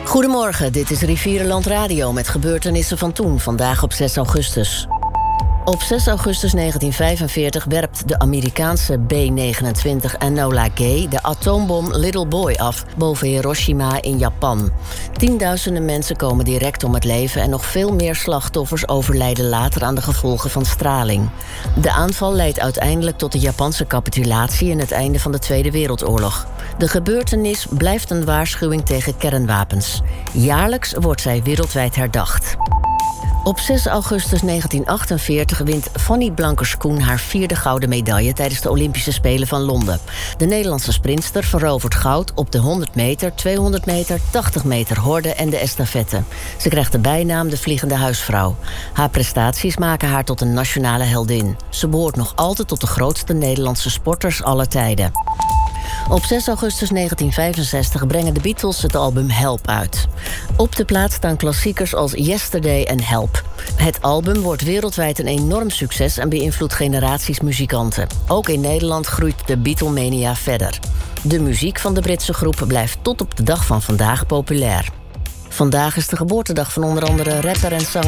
Goedemorgen, dit is Rivierenland Radio met gebeurtenissen van toen, vandaag op 6 augustus. Op 6 augustus 1945 werpt de Amerikaanse B-29 Enola Gay de atoombom Little Boy af boven Hiroshima in Japan. Tienduizenden mensen komen direct om het leven en nog veel meer slachtoffers overlijden later aan de gevolgen van straling. De aanval leidt uiteindelijk tot de Japanse capitulatie en het einde van de Tweede Wereldoorlog. De gebeurtenis blijft een waarschuwing tegen kernwapens. Jaarlijks wordt zij wereldwijd herdacht. Op 6 augustus 1948 wint Fanny Blankers-Koen haar 4e gouden medaille tijdens de Olympische Spelen van Londen. De Nederlandse sprinter verovert goud op de 100 meter, 200 meter, 80 meter horde en de estafette. Ze krijgt de bijnaam de Vliegende Huisvrouw. Haar prestaties maken haar tot een nationale heldin. Ze behoort nog altijd tot de grootste Nederlandse sporters aller tijden. Op 6 augustus 1965 brengen de Beatles het album Help uit. Op de plaat staan klassiekers als Yesterday en Help. Het album wordt wereldwijd een enorm succes en beïnvloedt generaties muzikanten. Ook in Nederland groeit de Beatlemania verder. De muziek van de Britse groep blijft tot op de dag van vandaag populair. Vandaag is de geboortedag van onder andere rapper en zanger